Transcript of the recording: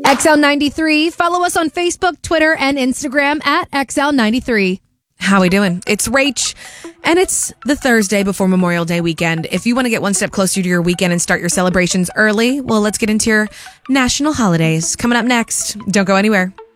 XL93. Follow us on Facebook, Twitter, and Instagram at XL93. How we doing? It's Rach, and it's the Thursday before Memorial Day weekend. If you want to get one step closer to your weekend and start your celebrations early, well, let's get into your national holidays. Coming up next. Don't go anywhere.